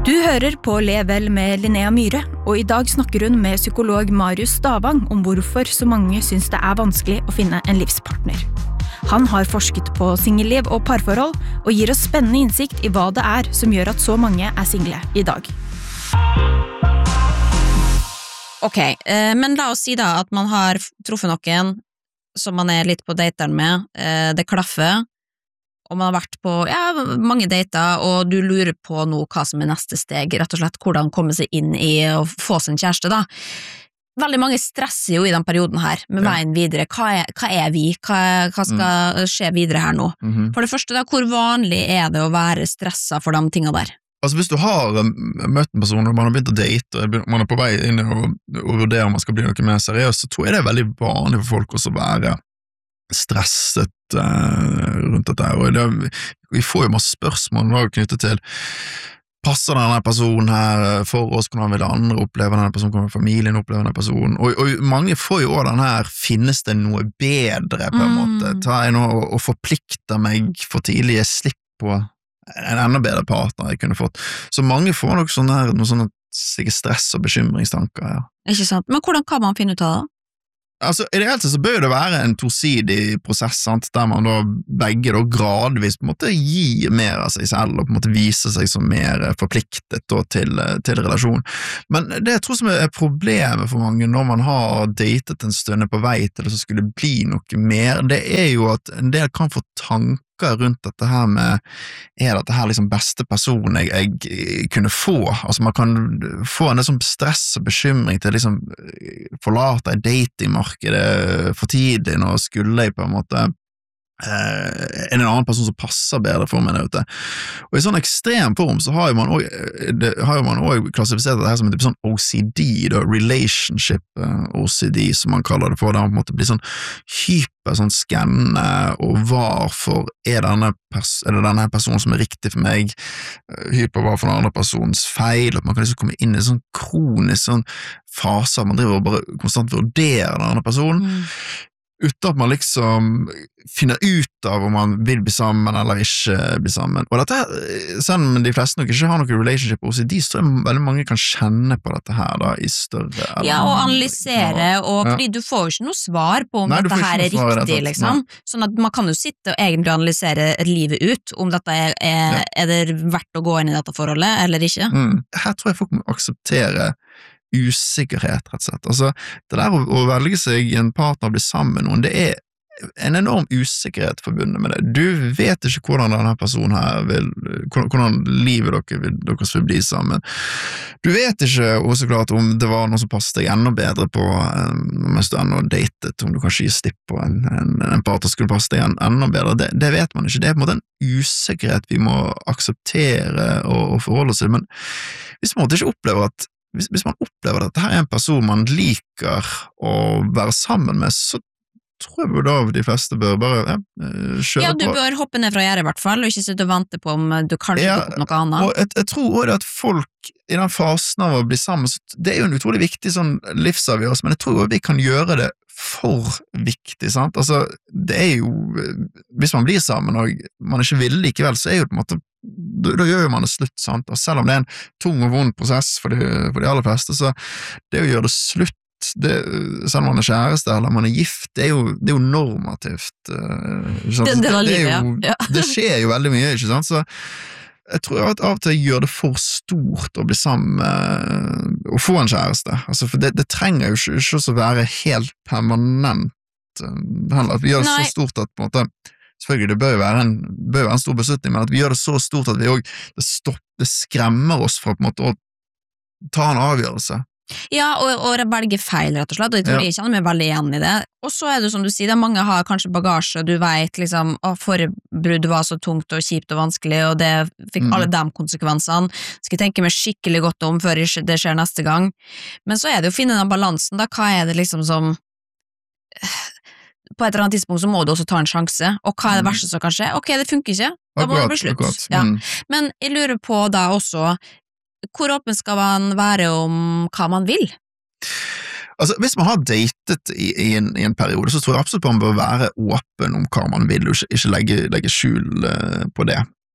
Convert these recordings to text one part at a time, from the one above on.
Du hører på Level med Linnea Myhre, og I dag snakker hun med psykolog Marius Stavang om hvorfor så mange synes det vanskelig å finne en livspartner. Han har forsket på singelliv og parforhold, og gir oss spennende innsikt I hva det som gjør at så mange single I dag. Ok, men la oss si da at man har truffet noen som man litt på dateren med, det klaffer, og man har vært på mange dater, og du lurer på nå hva som neste steg, rett og slett hvordan komme seg inn I å få sin kjæreste da. Veldig mange stresser jo I den perioden her, med veien videre. Hva vi? Hva skal skje videre her nå? For det første da, hvor vanlig det å være stresset for de tingene der? Altså hvis du har møtt en person, og man har begynt å date, og man på vei inn og vurderer om man skal bli noe mer seriøst, så tror jeg det veldig vanlig for folk også å være stresset rundt dette her, og vi får jo masse spørsmål nå knyttet til passer denne personen her for oss, hvordan vil andre oppleve denne personen, hvordan vil familien oppleve denne personen, og mange får jo også den her, finnes det noe bedre på en måte, tar jeg nå og forplikter meg for tidlig, jeg slipper på en enda bedre partner jeg kunne fått, så mange får nok noen sånne stress- og bekymringstanker, ja. Ikke sant, men hvordan kan man finne ut av det? Altså, I det hele tatt så bør det være en tosidig prosess, sant, der man da begge da gradvis på en måte gir mer av seg selv, og på en måte viser seg som mer forpliktet da, til relasjon. Men det jeg tror som problemet for mange når man har datet en stund på vei til å skulle bli noe mer, det jo at en del kan få tanker rundt dette her med, dette her liksom beste personen jeg kunne få, altså man kan få en sånn stress og bekymring til liksom forlate datingmarkedet for tidlig, og skulle jeg på en måte en annen person som passer bedre for meg der ute. Og I sånn ekstrem form så har jo man også klassifisert det her som en type sånn OCD, da, relationship OCD, som man kaller det for, der man på en måte blir sånn hyper, sånn skannende, og hvorfor denne personen som riktig for meg, hyper hva for den andre personens feil, at man kan liksom komme inn I sånn kronisk sånn fase, man driver og bare konstant vurderer den andre personen, uten at man liksom finner ut av om man vil bli sammen eller ikke bli sammen. Og dette, selv om de fleste nok ikke har noen relationship OCD, så tror jeg veldig mange kan kjenne på dette her da, I større... Ja, og analysere, og fordi du får jo ikke noe svar på om dette her riktig, liksom. Sånn at man kan jo sitte og egentlig analysere livet ut, om dette det verdt å gå inn I dette forholdet, eller ikke. Her tror jeg folk må akseptere usikkerhet, rett og slett. Altså, det der å velge seg en partner og bli sammen med noen, det en enorm usikkerhet forbundet med det. Du vet ikke hvordan denne personen her vil, hvordan livet deres vil bli sammen. Du vet ikke også klart om det var noe som passet deg enda bedre på mens du enda datet, om du kanskje gir slipp på en partner skulle passe deg enda bedre. Det vet man ikke. Det på en måte en usikkerhet vi må akseptere og forholde oss til, men hvis man ikke opplever at hvis man opplever at dette her en person man liker å være sammen med, så tror jeg da de fleste bør bare kjøre på. Ja, du bør hoppe ned fra gjerdet I hvert fall, og ikke sitte og vente på om du kanskje dukker opp noe annet. Og jeg tror også at folk I den fasen av å bli sammen, det jo en utrolig viktig sånn livsavgjørelse, men jeg tror også vi kan gjøre det for viktig, sant? Altså, det jo, hvis man blir sammen og man ikke vil likevel, så jo på en måte da gjør man det slutt, sant? Og selv om det en tung og vond prosess for de aller fleste, så det å gjøre det slutt, selv om man kjæreste eller man gift, det jo normativt. Det skjer jo veldig mye, ikke sant? Så jeg tror at av og til gjør det for stort å bli sammen og få en kjæreste, altså, for det trenger jo ikke å være helt permanent heller, vi gjør det så stort at på en måte selvfølgelig, det bør jo være en stor beslutning, men at vi gjør det så stort at det skremmer oss for på en måte å ta en avgjørelse. Ja, og velge feil, rett og slett, og jeg tror jeg kjenner meg veldig igjen I det. Og så det som du sier, mange har kanskje bagasje, og du vet liksom, forrige brudd var så tungt og kjipt og vanskelig, og det fikk alle de konsekvensene. Skal jeg tenke meg skikkelig godt om før det skjer neste gang. Men så det å finne den balansen, da, hva det liksom som... På et eller annet tidspunkt så må du også ta en sjanse, og hva det verste som kan skje? Ok, det funker ikke, da må det bli slutt. Ja. Men jeg lurer på da også, hvor åpen skal man være om hva man vil? Altså, hvis man har datet I en periode, så tror jeg absolutt man bør være åpen om hva man vil, og ikke legge skjul på det.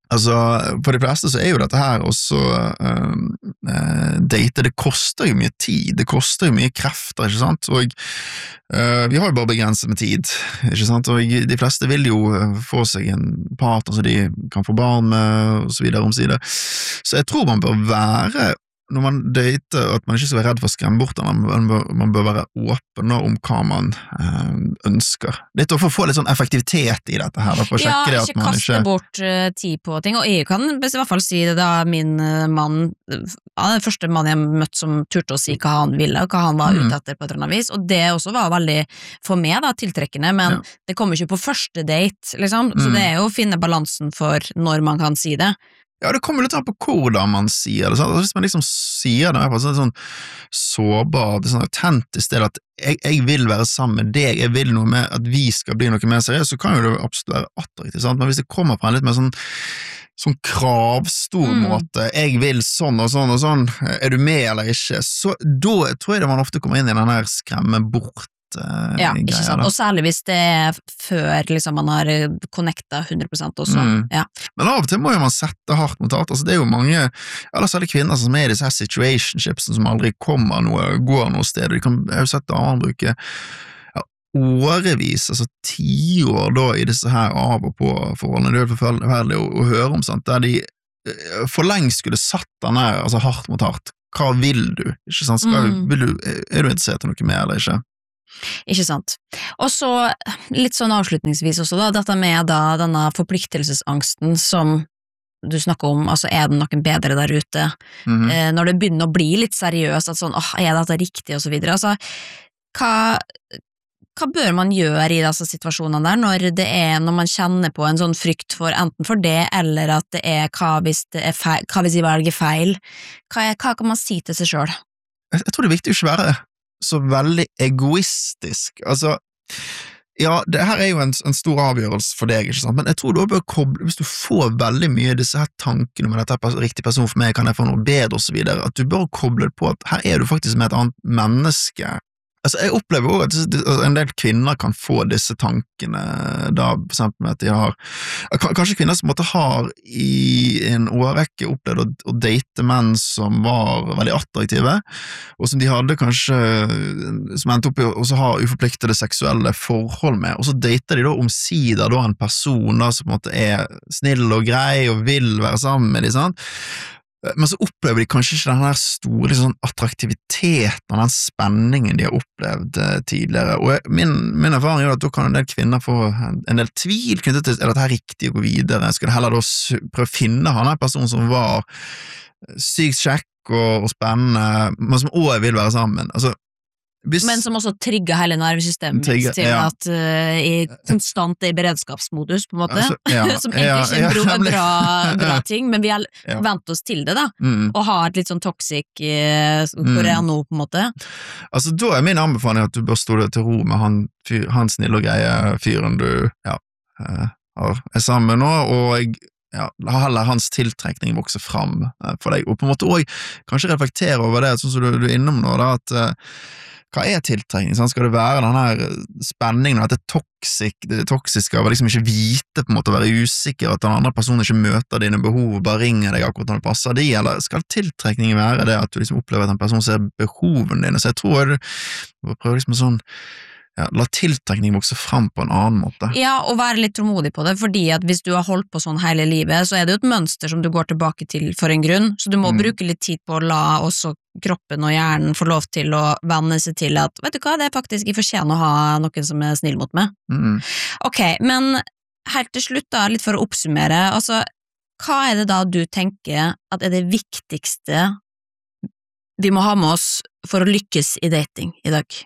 Altså, for de fleste så jo dette her også date, det koster jo mye tid, det koster jo mye krefter, ikke sant, og vi har jo bare begrenset med tid, ikke sant, og de fleste vil jo få seg en partner så de kan få barn med, og så videre omsider, så jeg tror man bør være når man dater, at man ikke skal være redd for å skremme bort den, man bør være åpen om hva man ønsker. Litt for å få litt sånn effektivitet i dette her, for å sjekke det at man ikke... Ja, ikke kaste bort tid på ting, og jeg kan i hvert fall si det da min mann, den første mannen jeg møtte som turte å si hva han ville, og hva han var ute etter på et eller annet vis, og det også var veldig, for meg da, tiltrekkende, men det kommer ikke på første date, liksom, så det jo å finne balansen for når man kan si det. Ja, det kommer litt an på hvordan man sier det, hvis man liksom sier det på sånn sårbar, det sånn autentisk del at jeg vil være sammen med deg, jeg vil noe med at vi skal bli noe mer seriøst, så kan jo det absolutt være attraktivt, sant? Men hvis det kommer fra en litt mer sånn kravstor måte, jeg vil sånn og sånn og sånn, du med eller ikke, så da tror jeg det man ofte kommer inn i den her skremme bort ja, ikke sant, og særlig hvis det før liksom, man har connectet 100% også, ja. Men av og til må jo man sette hardt mot hardt, altså det jo mange, eller særlig kvinner som i disse her situationshipsen som aldri kommer noe, går noe sted, jeg har jo sett damer bruke årevis, altså 10 år da i disse her av og på forholdene, det jo forferdelig å høre om, sant, der de for lengst skulle satt den her, altså hardt mot hardt, hva vil du, ikke sant, du interessert i noe mer eller ikke? Ikke sant. Og så litt sånn avslutningsvis også da, dette med da denne forpliktelsesangsten som du snakker om, altså det noen bedre der ute, når det begynner å bli litt seriøst, at sånn, dette riktig og så videre, altså, hva bør man gjøre i disse situasjonene der, når man kjenner på en sånn frykt for enten for det, eller at det hva hvis jeg velger feil, hva kan man si til seg selv? Jeg tror det er viktig å ikke være så veldig egoistisk, altså, ja, det her jo en stor avgjørelse for deg, ikke sant, men jeg tror du bør koble, hvis du får veldig mye disse her tankene med dette riktig person for meg, kan jeg få noe bedre og så videre, at du bør koble på at her du faktisk med et annet menneske. Altså, jeg opplever også at en del kvinner kan få disse tankene, da, for eksempel med at de har, kanskje kvinner som har i en årrekke opplevd å date menn som var veldig attraktive, og som de hadde kanskje, som endte opp i å ha uforpliktede seksuelle forhold med, og så dater de da omsider da en person da, som på en måte snill og grei og vil være sammen med de, sant? Men så opplever de kanskje ikke den her store sånn, attraktiviteten og den spenningen de har opplevd tidligere, og min erfaring at da kan en del kvinner få en del tvil knyttet til, dette her riktig å gå videre, skal det heller da prøve å finne han her personen som var sykt kjekk og spennende, men som også vil være sammen, altså men som også trigger hele nervesystemet til at konstant i beredskapsmodus på en måte, som egentlig ikke en bra ting, men vi har vent oss til det da, og har et litt sånn toxic koreano på en måte. Altså da min anbefaling at du bør stå deg til ro med han snille og greie fyren du sammen med nå, og heller hans tiltrekning vokser fram for deg, og på en måte også kanskje reflektere over det, sånn som du innom nå da, at hva tiltrekning? Sånn? Skal det være den her spenningen, at det toksiske av å liksom ikke vite, på en måte være usikker, at den andre personen ikke møter dine behov, bare ringer deg akkurat når det passer de, eller skal tiltrekningen være det at du liksom opplever at en person ser behovene dine? Så jeg tror du prøver liksom sånn, la tiltrekning vokse fram på en annen måte. Ja, og være litt tålmodig på det, fordi at hvis du har holdt på sånn hele livet, så det jo et mønster som du går tilbake til for en grunn, så du må bruke litt tid på å la også kroppen og hjernen få lov til å venne seg til at, vet du hva, det faktisk jeg fortjener å ha noen som snill mot meg. Ok, men helt til slutt da, litt for å oppsummere, altså, hva det da du tenker at det viktigste vi må ha med oss for å lykkes i dating i dag?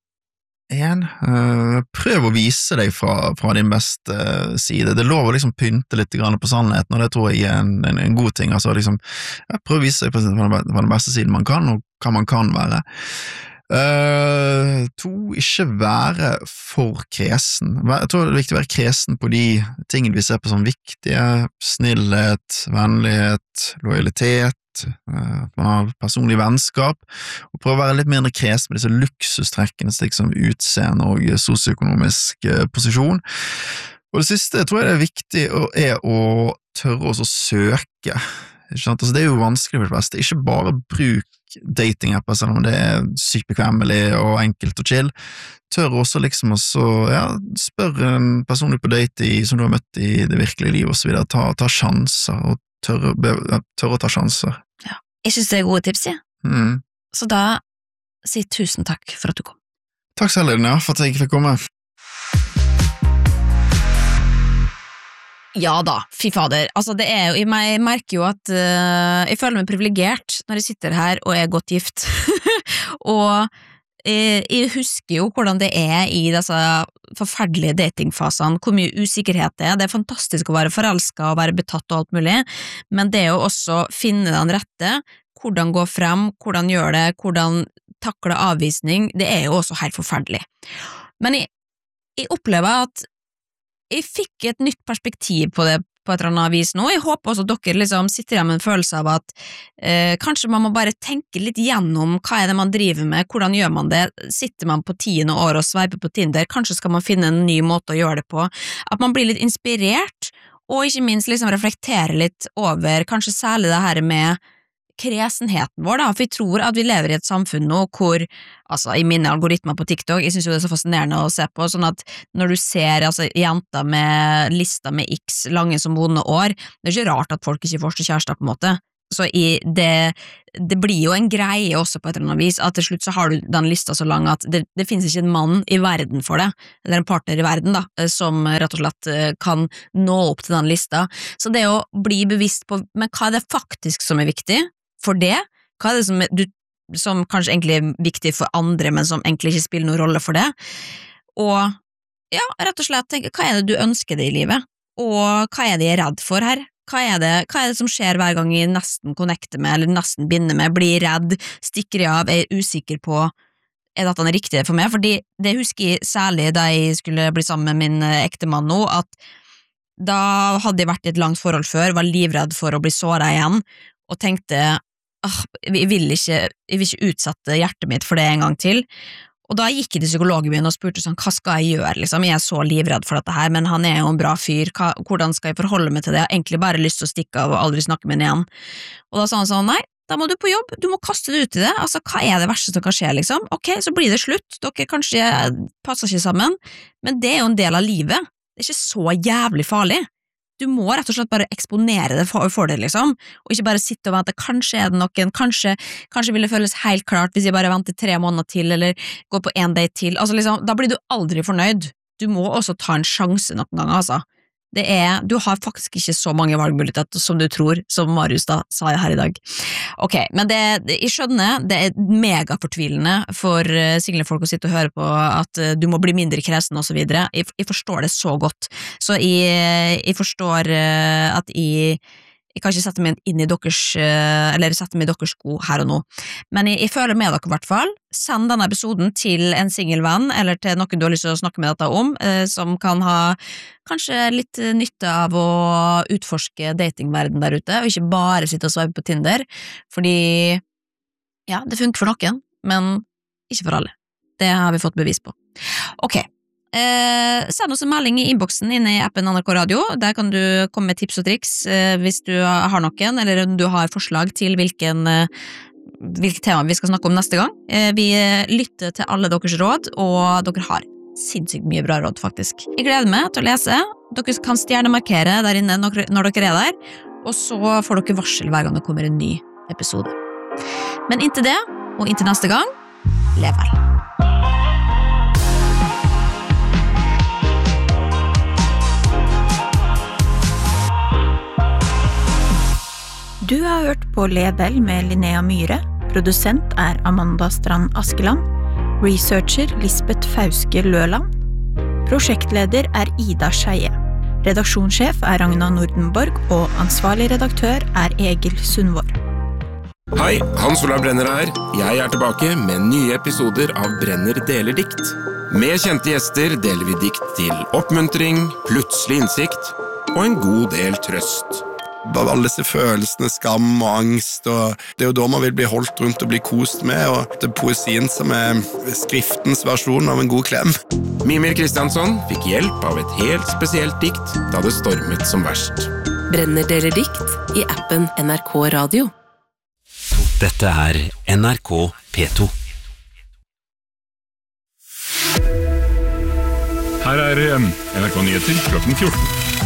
Prøv å vise deg fra din beste side. Det er lov å liksom pynte litt på sannheten, og det tror jeg en god ting. Altså, liksom, prøv å vise deg fra den beste siden man kan, og hva man kan være. 2, ikke være for kresen. Jeg tror det er viktig å være kresen på de tingene vi ser på som viktige: snillhet, vennlighet, lojalitet, man har personlig vennskap, og prøve å være litt mindre kresen med disse luksustrekkene, slik som utseende og sosioøkonomisk posisjon. Og det siste tror jeg det er viktig å tørre å søke, ikke sant? Altså, det er jo vanskelig for det beste, ikke bare bruk dating-apper, selv om det er sykt bekvemmelig og enkelt og chill, tør også liksom spørre en person du på date som du har møtt i det virkelige livet og så videre, ta sjanser og tørre å ta sjanser. Ja, jeg synes det er gode tips, ja. Så da si tusen takk for at du kom. Takk selv, Linnea, for at jeg ikke fikk komme. Ja da, fy fader, altså det er jo, jeg merker jo at jeg føler meg privilegert når jeg sitter her og er godt gift, og jeg husker jo hvordan det er i disse forferdelige datingfasene, hvor mye usikkerhet det er fantastisk å være forelsket og være betatt og alt mulig, men det å også finne den rette, hvordan gå frem, hvordan gjøre det, hvordan takle avvisning, det er jo også helt forferdelig. Men jeg opplever at jeg fikk et nytt perspektiv på det på et eller annet vis nå. Jeg håper også at dere liksom sitter igjen med en følelse av at kanskje man må bare tenke litt gjennom hva er det man driver med, hvordan gjør man det, sitter man på 10. år og sveiper på Tinder, kanskje skal man finne en ny måte å gjøre det på, at man blir litt inspirert, og ikke minst liksom reflektere litt over kanskje særlig det her med kresenheten vår da, for jeg tror at vi lever i et samfunn nå hvor, altså i mine algoritmer på TikTok, jeg synes jo det er så fascinerende å se på, sånn at når du ser jenter med lister med x lange som vonde år, det er ikke rart at folk ikke får til kjærester på en måte, så det blir jo en greie også på et eller annet vis, at til slutt så har du den lista så lang at det finnes ikke en mann i verden for det, eller en partner i verden da, som rett og slett kan nå opp til den lista, så det å bli bevisst på, men hva er det faktisk som er viktig, for det, hva er det som kanskje egentlig er viktig for andre, men som egentlig ikke spiller noen rolle for det, og ja, rett og slett tenke, hva er det du ønsker deg i livet, og hva er det jeg er redd for her, hva er det som skjer hver gang jeg nesten connecter med, eller nesten binder med, blir redd, stikker jeg av, er usikker på, er dette riktig for meg, fordi det husker jeg særlig da jeg skulle bli sammen med min ektemann nå, at da hadde jeg vært i et langt forhold før, var livredd for å bli såret igjen, og tenkte, jeg vil ikke utsette hjertet mitt for det en gang til, og da gikk jeg til psykologen min og spurte sånn, hva skal jeg gjøre, liksom, jeg er så livredd for dette her, men han er jo en bra fyr, hvordan skal jeg forholde meg til det, jeg har egentlig bare lyst til å stikke av og aldri snakke med henne igjen, og da sa han sånn, nei, da må du på jobb, du må kaste det ut i det, altså hva er det verste som kan skje liksom, ok, så blir det slutt, dere kanskje passer ikke sammen, men det er jo en del av livet, det er ikke så jævlig farlig, du må rett og slett bare eksponere det for det, liksom, og ikke bare sitte og vente, kanskje er det noen, kanskje vil det føles helt klart hvis jeg bare venter 3 måneder til, eller går på en date til, altså liksom, da blir du aldri fornøyd, du må også ta en sjanse noen ganger, altså. Du har faktisk ikke så mange valgmuligheter som du tror, som Marius da sa her i dag. Ok, men jeg skjønner, det er megafortvilende for single folk å sitte og høre på at du må bli mindre kresen og så videre. Jeg forstår det så godt, så jeg forstår at jeg kan ikke sette meg inn i sette meg i deres sko her og nå, men jeg føler med dere i hvert fall. Send denne episoden til en singelvenn, eller til noen du har lyst til å snakke med dette om, som kan ha kanskje litt nytte av å utforske datingverden der ute, og ikke bare sitte og sveipe på Tinder, fordi ja, det funker for noen, men ikke for alle. Det har vi fått bevis på. Ok. Send oss en melding i inboxen inne i appen NRK Radio, der kan du komme med tips og triks hvis du har noen, eller om du har forslag til hvilke tema vi skal snakke om neste gang. Vi lytter til alle deres råd, og dere har sinnssykt mye bra råd faktisk. Jeg gleder meg til å lese, dere kan stjernemarkere der inne når dere er der, og så får dere varsel hver gang det kommer en ny episode. Men inntil det, og inntil neste gang, lev vel! Du har hørt på Lev vel med Linnea Myhre, produsent er Amanda Strand Askeland, researcher Lisbeth Fauske Løland, prosjektleder er Ida Skeie, redaksjonssjef er Ragna Nordenborg og ansvarlig redaktør er Egil Sundvår. Hei, Hans Olav Brenner her. Jeg er tilbake med nye episoder av Brenner deler dikt. Med kjente gjester deler vi dikt til oppmuntring, plutselig innsikt og en god del trøst. alle disse følelsene, skam og angst, og det er jo da man vil bli holdt rundt og bli kost med, og det er poesien som er skriftens versjon av en god klem. Mimir Kristiansson fikk hjelp av et helt spesielt dikt da det stormet som verst. Brenner deler dikt i appen NRK Radio. Dette NRK P2. Her NRK Nyheter klokken 14.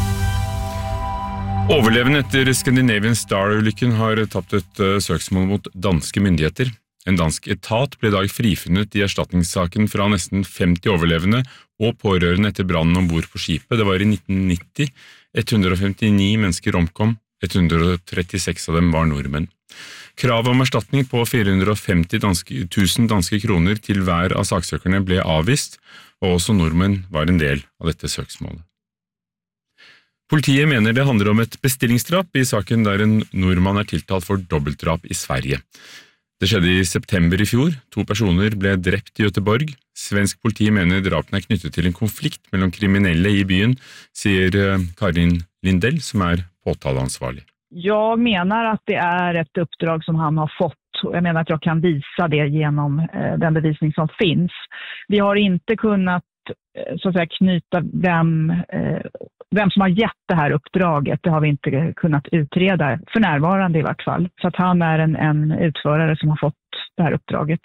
Overlevende etter Scandinavian Star-ulykken har tapt et søksmål mot danske myndigheter. En dansk etat ble i dag frifunnet i erstatningssaken fra nesten 50 overlevende og pårørende etter brannen ombord på skipet. Det var i 1990. 159 mennesker omkom, 136 av dem var nordmenn. Kravet om erstatning på 450 000 danske kroner til hver av saksøkerne ble avvist, og også nordmenn var en del av dette søksmålet. Politiet mener det handler om et bestillingsdrap i saken der en nordmann tiltalt for dobbeltdrap i Sverige. Det skjedde i september i fjor. 2 personer ble drept i Göteborg. Svensk politi mener drapene knyttet til en konflikt mellom kriminelle i byen, sier Karin Lindell, som påtaleansvarlig. Jag menar att det är ett uppdrag som han har fått. Jag menar att jag kan visa det genom den bevisning som finns. Vi har inte kunnat så att säga, knyta vem som har gett det här uppdraget. Det har vi inte kunnat utreda för närvarande i vart fall. Så att han är en utförare som har fått det här uppdraget.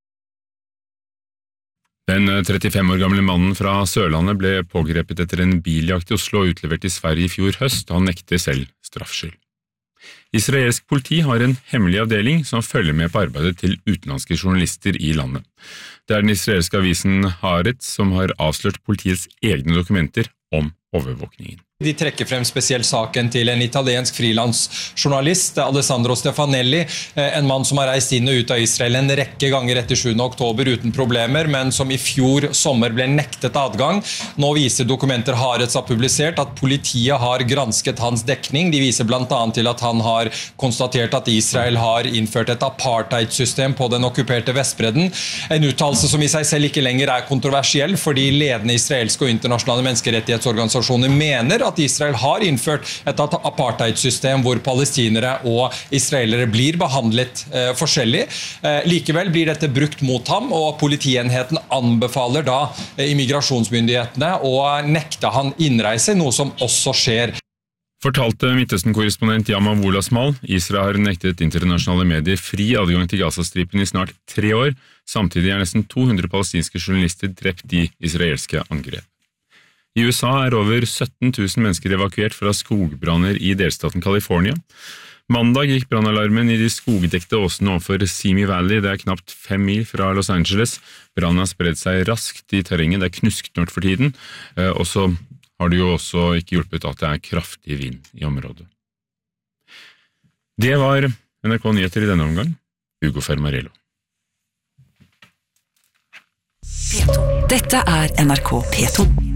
Den 35 år gamle mannen fra Sørlandet ble pågrepet etter en biljakt i Oslo og utlevert i Sverige i fjor høst. Han nekter selv straffskyld. Israelsk politi har en hemmelig avdeling som følger med på arbeidet til utenlandske journalister i landet. Det den israelske avisen Haaretz som har avslørt politiets egne dokumenter om overvåkningen. De trekker frem spesielt saken til en italiensk frilansjournalist, Alessandro Stefanelli, en mann som har reist inn og ut av Israel en rekke ganger etter 7. oktober uten problemer, men som i fjor sommer ble nektet adgang. Nå viser dokumenter Haaretz har publisert at politiet har gransket hans dekning. De viser blant annet til at han har konstatert at Israel har innført et apartheid-system på den okkuperte Vestbredden. En uttalelse som i seg selv ikke lenger kontroversiell, fordi ledende israelske og internasjonale menneskerettighetsorganisasjoner mener at Israel har innført et apartheid-system hvor palestinere og israelere blir behandlet forskjellig. Likevel blir dette brukt mot ham, og politienheten anbefaler da immigrasjonsmyndighetene å nekte han innreise, noe som også skjer. Fortalte Midtøsten-korrespondent Yama Wolasmal, Israel har nektet internasjonale medier fri adgang til Gazastripen i snart 3 år, samtidig nesten 200 palestinske journalister drept i israelske angrep. I USA over 17 000 mennesker evakuert fra skogbranner i delstaten California. Mandag gikk brannalarmen i de skogdekte åsene overfor Simi Valley, det knapt 5 mil fra Los Angeles. Brannen har spredt seg raskt i terrenget, det knusktørt for tiden, og så har det jo også ikke hjulpet at det kraftig vind i området. Det var NRK Nyheter i denne omgang. Hugo Fermarello. Dette NRK P2.